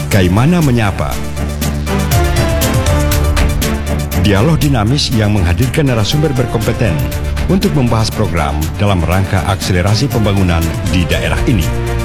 Bagaimana Menyapa. Dialog dinamis yang menghadirkan narasumber berkompeten untuk membahas program dalam rangka akselerasi pembangunan di daerah ini.